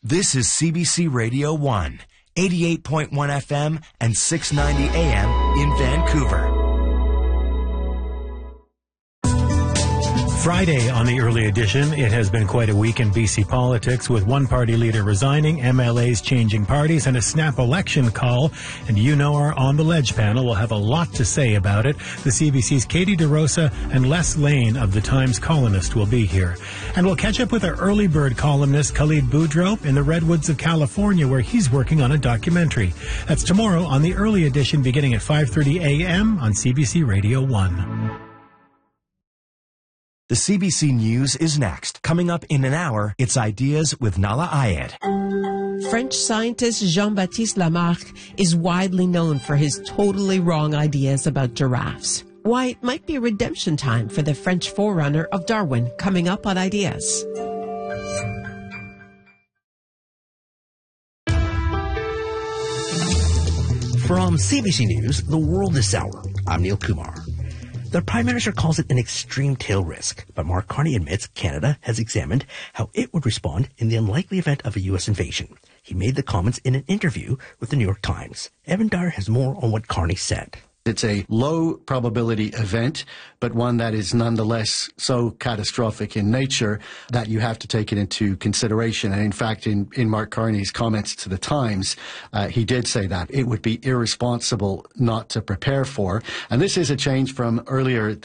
This is CBC Radio 1, 88.1 FM and 690 AM in Vancouver. Friday on the early edition, it has been quite a week in BC politics with one party leader resigning, MLAs changing parties, and a snap election call. And you know our On the Ledge panel will have a lot to say about it. The CBC's Katie DeRosa and Les Lane of the Times Colonist will be here. And we'll catch up with our early bird columnist Khalid Boudreau in the Redwoods of California, where he's working on a documentary. That's tomorrow on the early edition beginning at 5:30 a.m. on CBC Radio 1. The CBC News is next. Coming up in an hour, it's Ideas with Nahlah Ayed. French scientist Jean-Baptiste Lamarck is widely known for his totally wrong ideas about giraffes. Why it might be redemption time for the French forerunner of Darwin, coming up on Ideas. From CBC News, The World This Hour, I'm Neil Kumar. The Prime Minister calls it an extreme tail risk, but Mark Carney admits Canada has examined how it would respond in the unlikely event of a U.S. invasion. He made the comments in an interview with the New York Times. Evan Dyer has more on what Carney said. It's a low probability event, but one that is nonetheless so catastrophic in nature that you have to take it into consideration. And in fact, in Mark Carney's comments to the Times, he did say that it would be irresponsible not to prepare for. And this is a change from earlier